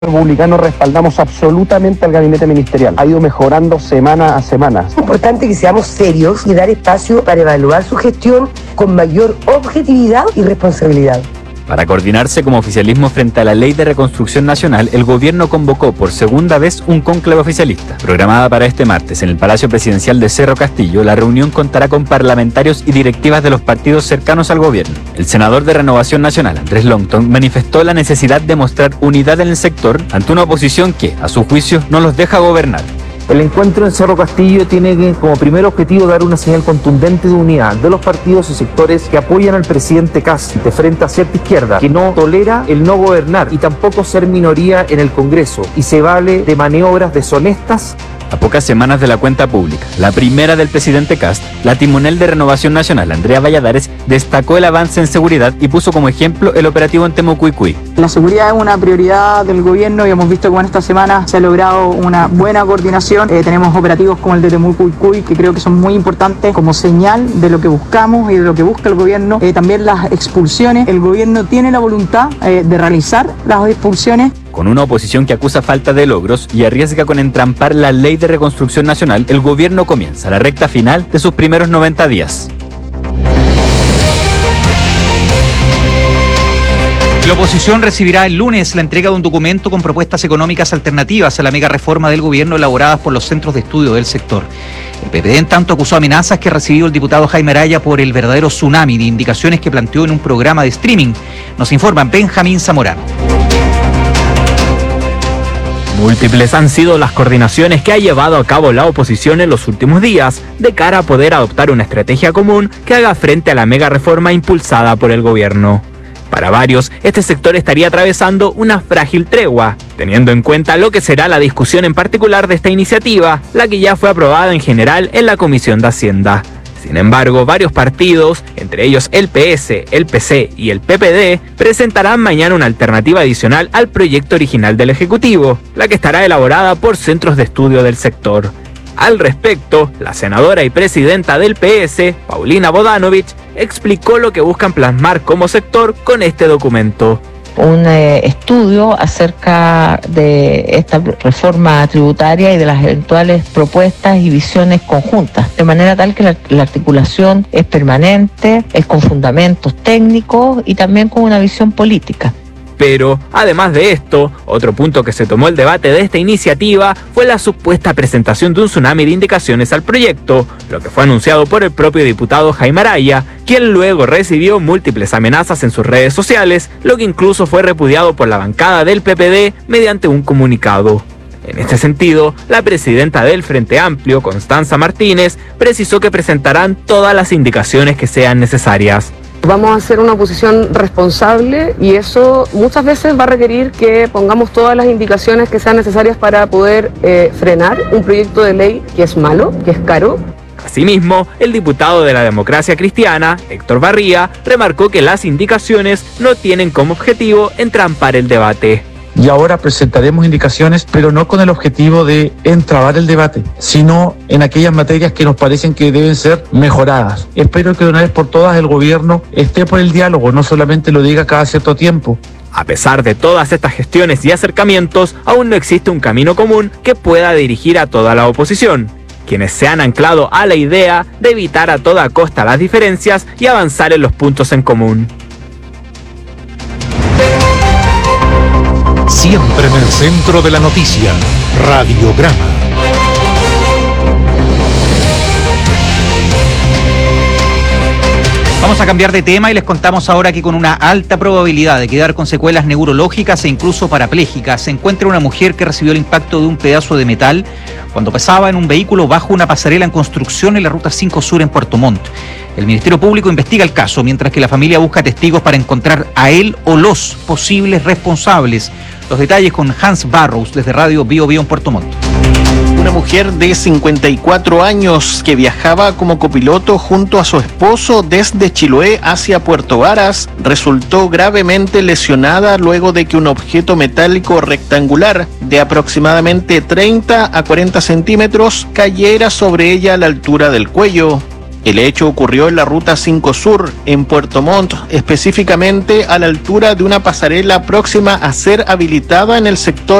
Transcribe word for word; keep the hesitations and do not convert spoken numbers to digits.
republicanos respaldamos absolutamente al gabinete ministerial. Ha ido mejorando semana a semana. Es importante que seamos serios y dar espacio para evaluar su gestión con mayor objetividad y responsabilidad. Para coordinarse como oficialismo frente a la Ley de Reconstrucción Nacional, el gobierno convocó por segunda vez un cónclave oficialista. Programada para este martes en el Palacio Presidencial de Cerro Castillo, la reunión contará con parlamentarios y directivas de los partidos cercanos al gobierno. El senador de Renovación Nacional, Andrés Longton, manifestó la necesidad de mostrar unidad en el sector ante una oposición que, a su juicio, no los deja gobernar. El encuentro en Cerro Castillo tiene que, como primer objetivo, dar una señal contundente de unidad de los partidos y sectores que apoyan al presidente Kast de frente a cierta izquierda, que no tolera el no gobernar y tampoco ser minoría en el Congreso y se vale de maniobras deshonestas. A pocas semanas de la cuenta pública, la primera del presidente Kast, la timonel de Renovación Nacional, Andrea Valladares, destacó el avance en seguridad y puso como ejemplo el operativo en Temucuicui. La seguridad es una prioridad del gobierno y hemos visto que en esta semana se ha logrado una buena coordinación. Eh, tenemos operativos como el de Temucuicui que creo que son muy importantes como señal de lo que buscamos y de lo que busca el gobierno. Eh, también las expulsiones. El gobierno tiene la voluntad eh, de realizar las expulsiones. Con una oposición que acusa falta de logros y arriesga con entrampar la Ley de Reconstrucción Nacional, el gobierno comienza la recta final de sus primeros noventa días. La oposición recibirá el lunes la entrega de un documento con propuestas económicas alternativas a la mega reforma del gobierno elaboradas por los centros de estudio del sector. El P P D, en tanto, acusó amenazas que ha recibido el diputado Jaime Araya por el verdadero tsunami de indicaciones que planteó en un programa de streaming. Nos informa Benjamín Zamorano. Múltiples han sido las coordinaciones que ha llevado a cabo la oposición en los últimos días, de cara a poder adoptar una estrategia común que haga frente a la mega reforma impulsada por el gobierno. Para varios, este sector estaría atravesando una frágil tregua, teniendo en cuenta lo que será la discusión en particular de esta iniciativa, la que ya fue aprobada en general en la Comisión de Hacienda. Sin embargo, varios partidos, entre ellos el P S, el P C y el P P D, presentarán mañana una alternativa adicional al proyecto original del Ejecutivo, la que estará elaborada por centros de estudio del sector. Al respecto, la senadora y presidenta del P S, Paulina Bodanovich, explicó lo que buscan plasmar como sector con este documento. Un eh, estudio acerca de esta reforma tributaria y de las eventuales propuestas y visiones conjuntas, de manera tal que la, la articulación es permanente, es con fundamentos técnicos y también con una visión política. Pero, además de esto, otro punto que se tomó el debate de esta iniciativa fue la supuesta presentación de un tsunami de indicaciones al proyecto, lo que fue anunciado por el propio diputado Jaime Araya, quien luego recibió múltiples amenazas en sus redes sociales, lo que incluso fue repudiado por la bancada del P P D mediante un comunicado. En este sentido, la presidenta del Frente Amplio, Constanza Martínez, precisó que presentarán todas las indicaciones que sean necesarias. Vamos a hacer una oposición responsable y eso muchas veces va a requerir que pongamos todas las indicaciones que sean necesarias para poder eh, frenar un proyecto de ley que es malo, que es caro. Asimismo, el diputado de la Democracia Cristiana, Héctor Barría, remarcó que las indicaciones no tienen como objetivo entrampar el debate. Y ahora presentaremos indicaciones, pero no con el objetivo de entrabar el debate, sino en aquellas materias que nos parecen que deben ser mejoradas. Espero que de una vez por todas el gobierno esté por el diálogo, no solamente lo diga cada cierto tiempo. A pesar de todas estas gestiones y acercamientos, aún no existe un camino común que pueda dirigir a toda la oposición, quienes se han anclado a la idea de evitar a toda costa las diferencias y avanzar en los puntos en común. Siempre en el centro de la noticia, Radiograma. Vamos a cambiar de tema y les contamos ahora que con una alta probabilidad de quedar con secuelas neurológicas e incluso parapléjicas, se encuentra una mujer que recibió el impacto de un pedazo de metal cuando pasaba en un vehículo bajo una pasarela en construcción en la Ruta cinco Sur en Puerto Montt. El Ministerio Público investiga el caso, mientras que la familia busca testigos para encontrar a él o los posibles responsables. Los detalles con Hans Barrows desde Radio Bio Bio en Puerto Montt. Una mujer de cincuenta y cuatro años que viajaba como copiloto junto a su esposo desde Chiloé hacia Puerto Varas resultó gravemente lesionada luego de que un objeto metálico rectangular de aproximadamente treinta a cuarenta centímetros cayera sobre ella a la altura del cuello. El hecho ocurrió en la Ruta cinco Sur, en Puerto Montt, específicamente a la altura de una pasarela próxima a ser habilitada en el sector